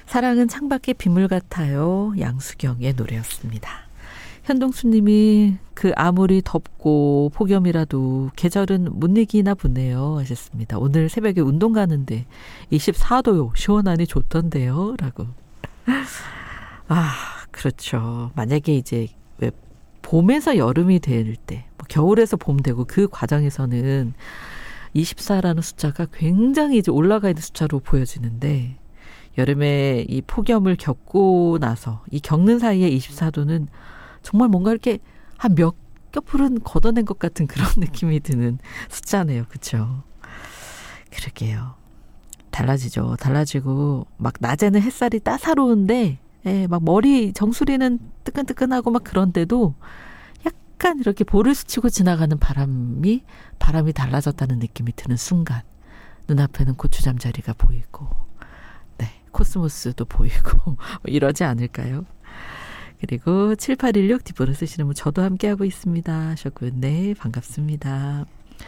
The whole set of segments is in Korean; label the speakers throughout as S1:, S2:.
S1: 사랑은 창밖의 빗물 같아요. 양수경의 노래였습니다. 현동수님이 그 아무리 덥고 폭염이라도 계절은 못 이기나 보네요 하셨습니다. 오늘 새벽에 운동 가는데 24도요. 시원하니 좋던데요 라고. 아 그렇죠. 만약에 이제 왜 봄에서 여름이 될 때 뭐 겨울에서 봄 되고 그 과정에서는 24라는 숫자가 굉장히 이제 올라가 있는 숫자로 보여지는데 여름에 이 폭염을 겪고 나서 이 겪는 사이에 24도는 정말 뭔가 이렇게 한 몇 겹풀은 걷어낸 것 같은 그런 느낌이 드는 숫자네요. 그렇죠? 그러게요. 달라지죠. 달라지고 막 낮에는 햇살이 따사로운데 막 머리 정수리는 뜨끈뜨끈하고 막 그런데도 약간 이렇게 볼을 스치고 지나가는 바람이 달라졌다는 느낌이 드는 순간 눈앞에는 고추잠자리가 보이고 네 코스모스도 보이고 이러지 않을까요? 그리고 7816 뒷번호 쓰시는 분 저도 함께하고 있습니다 하셨고요. 네 반갑습니다.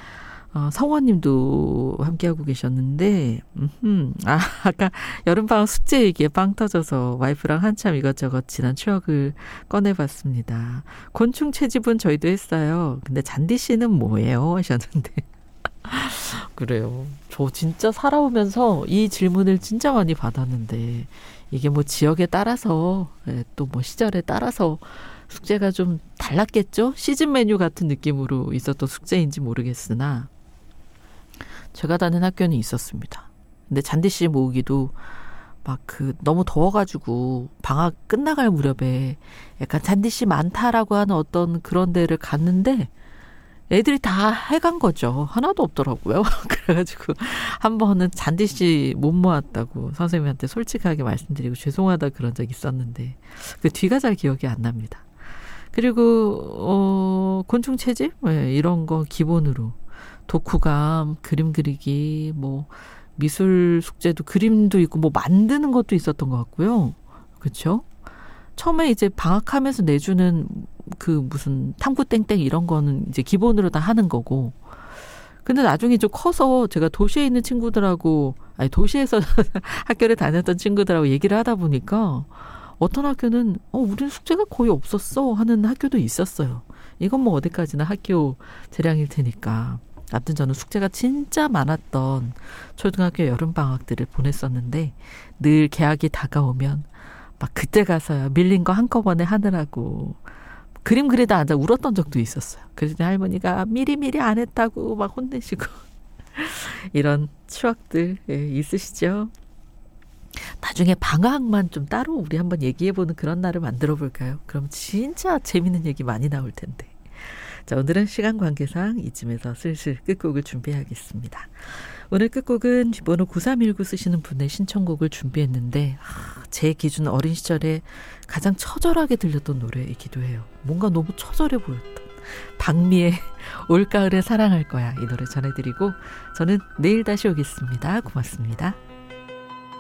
S1: 성원님도 함께하고 계셨는데 아까 여름방학 숙제 얘기에 빵 터져서 와이프랑 한참 이것저것 지난 추억을 꺼내봤습니다. 곤충 채집은 저희도 했어요. 근데 잔디 씨는 뭐예요? 하셨는데 그래요. 저 진짜 살아오면서 이 질문을 진짜 많이 받았는데 이게 뭐 지역에 따라서 또 뭐 시절에 따라서 숙제가 좀 달랐겠죠? 시즌 메뉴 같은 느낌으로 있었던 숙제인지 모르겠으나 제가 다닌 학교는 있었습니다. 근데 잔디씨 모으기도 막 너무 더워가지고 방학 끝나갈 무렵에 약간 잔디씨 많다라고 하는 어떤 그런 데를 갔는데 애들이 다 해간 거죠. 하나도 없더라고요. 그래가지고 한 번은 잔디씨 못 모았다고 선생님한테 솔직하게 말씀드리고 죄송하다 그런 적 있었는데 그 뒤가 잘 기억이 안 납니다. 그리고 곤충 채집 이런 거 기본으로 독후감, 그림 그리기, 뭐 미술 숙제도 그림도 있고 뭐 만드는 것도 있었던 것 같고요. 그렇죠? 처음에 이제 방학하면서 내주는 그 무슨 탐구 땡땡 이런 거는 이제 기본으로 다 하는 거고. 근데 나중에 좀 커서 제가 도시에 있는 친구들하고 도시에서 학교를 다녔던 친구들하고 얘기를 하다 보니까 어떤 학교는 우리는 숙제가 거의 없었어 하는 학교도 있었어요. 이건 뭐 어디까지나 학교 재량일 테니까. 아무튼 저는 숙제가 진짜 많았던 초등학교 여름방학들을 보냈었는데 늘 개학이 다가오면 막 그때 가서야 밀린 거 한꺼번에 하느라고 그림 그리다 앉아 울었던 적도 있었어요. 그랬더니 할머니가 미리미리 안 했다고 막 혼내시고 이런 추억들 있으시죠? 나중에 방학만 좀 따로 우리 한번 얘기해보는 그런 날을 만들어 볼까요? 그럼 진짜 재밌는 얘기 많이 나올 텐데. 자, 오늘은 시간 관계상 이쯤에서 슬슬 끝곡을 준비하겠습니다. 오늘 끝곡은 번호 9319 쓰시는 분의 신청곡을 준비했는데 제 기준 어린 시절에 가장 처절하게 들렸던 노래이기도 해요. 뭔가 너무 처절해 보였던 박미의 올가을에 사랑할 거야 이 노래 전해드리고 저는 내일 다시 오겠습니다. 고맙습니다.